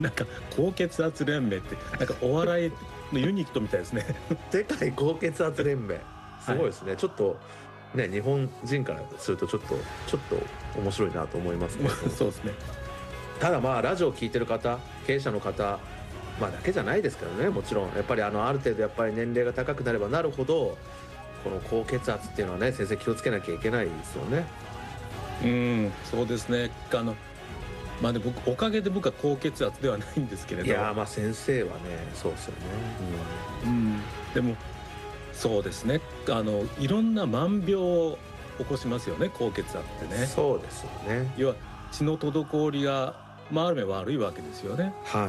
なんか高血圧連盟ってなんかお笑いのユニットみたいですね。 世界高血圧連盟、すごいですね、ちょっとね、日本人からするとちょっと面白いなと思いますけどそうですね。 ただまあラジオを聞いてる方、経営者の方、まあだけじゃないですけどね、もちろんやっぱりある程度やっぱり年齢が高くなればなるほどこの高血圧っていうのはね、先生気をつけなきゃいけないですよね。 そうですね。まあね、おかげで僕は高血圧ではないんですけれど。 いやまあ先生はね、そうですよね。 でもそうですね。いろんな万病を起こしますよね、高血圧ってね。 そうですよね。 要は血の滞りが、ある面悪いわけですよね。 はい。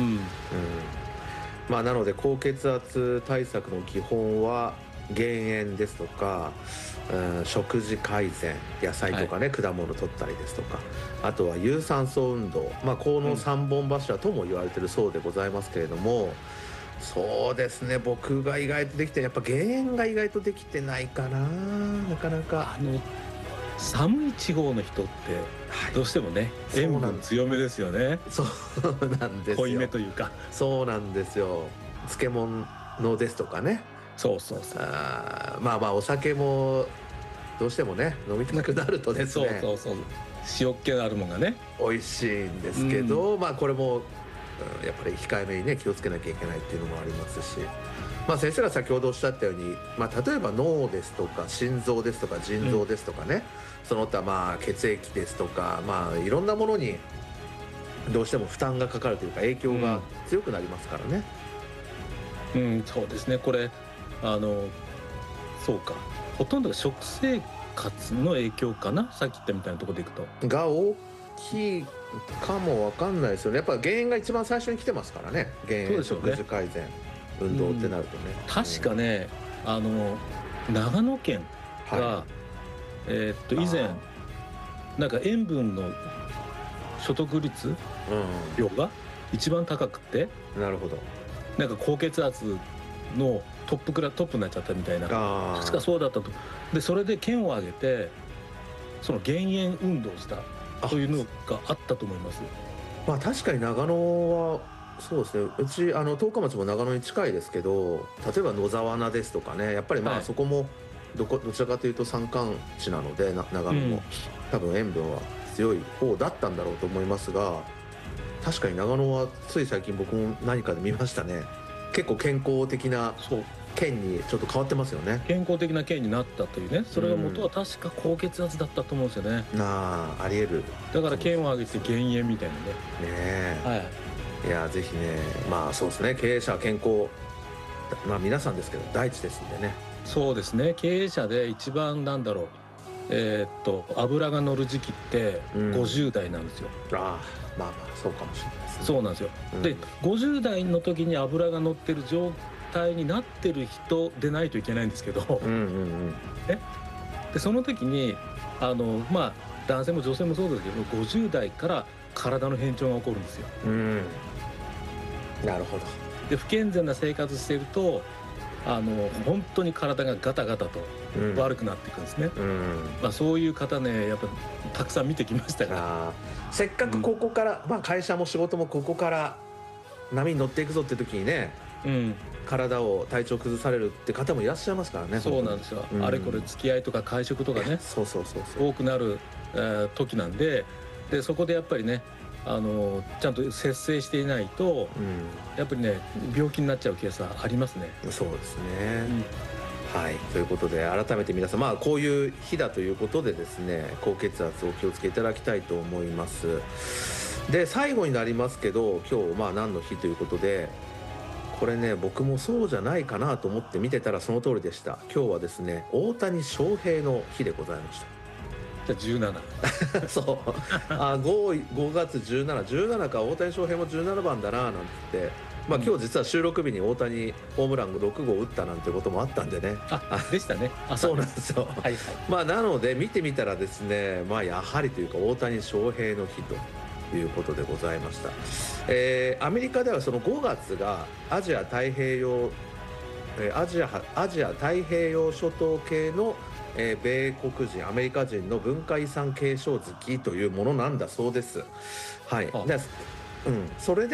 まあなので高血圧対策の基本は減塩ですとか、食事改善、野菜とかね、果物取ったりですとか、あとは有酸素運動、この3本柱とも言われてるそうでございますけれども、そうですね、僕が意外とできて、やっぱ減塩が意外とできてないかな、なかなか。 寒い地方の人ってどうしてもね、塩分強めですよね。 そうなんですよ。 濃いめというか。 そうなんですよ。漬物ですとかね。 そうまあお酒もどうしてもね飲みたくなるとですね、 塩っ気のあるものがね美味しいんですけど、これもやっぱり控えめにね気をつけなきゃいけないっていうのもありますし、先生が先ほどおっしゃったように、例えば脳ですとか心臓ですとか腎臓ですとかね、その他血液ですとか、いろんなものにどうしても負担がかかるというか影響が強くなりますからね。 そうですね。これそうか、ほとんどが食生活の影響かな、さっき言ったみたいなところでいくとが大きいかもわかんないですよね。やっぱ原因が一番最初に来てますからね。減塩、食事改善、運動ってなるとね。 確かね、長野県が、以前なんか塩分の所得率、量が一番高くて、 なるほど、 なんか高血圧のトップになっちゃったみたいな、確かそうだったと。でそれで県を挙げてその減塩運動をしたというのがあったと思います。 確かに長野はそうですね。うち十日町も長野に近いですけど、例えば野沢菜ですとかね、やっぱりそこもどちらかというと山間地なので長野も、多分塩分は強い方だったんだろうと思いますが、確かに長野はつい最近僕も何かで見ましたね。結構健康的な県にちょっと変わってますよね。 健康的な県になったというね。それが元は確か高血圧だったと思うんですよね。 ありえる。 だから県を挙げて減塩みたいなね。 いやぜひね、そうですね、経営者は健康、皆さんですけど第一ですんでね。 そうですね。経営者で一番なんだろう、油が乗る時期って50代なんですよ。 そうかもしれないですね。そうなんですよ。 で50代の時に油が乗ってる状態になってる人でないといけないんですけど、でその時に男性も女性もそうですけど、50代から体の変調が起こるんですよ。 なるほど。 で不健全な生活していると本当に体がガタガタと悪くなっていくんですね。そういう方ね、やっぱたくさん見てきましたが、 せっかくここから、会社も仕事もここから波に乗っていくぞって時にね、体調崩されるって方もいらっしゃいますからね。 そうなんですよ。あれこれ付き合いとか会食とかね、多くなる時なんで、そこでやっぱりねちゃんと節制していないと、やっぱりね病気になっちゃうケースはありますね。 そうですね。ということで改めて皆さん、こういう日だということでですね、高血圧を気をつけいただきたいと思います。で最後になりますけど、今日何の日ということで、これね僕もそうじゃないかなと思って見てたらその通りでした。今日はですね大谷翔平の日でございました。 じゃあ17 そう5月17か、大谷翔平も17番だななんて言って、今日実は収録日に大谷ホームラン6号打ったなんてこともあったんでね。 でしたね。 そうなんですよ。なので見てみたらですね、やはりというか大谷翔平の日ということでございました。アメリカではその5月がアジア太平洋諸島系の米国人アメリカ人の文化遺産継承月というものなんだそうです。 それで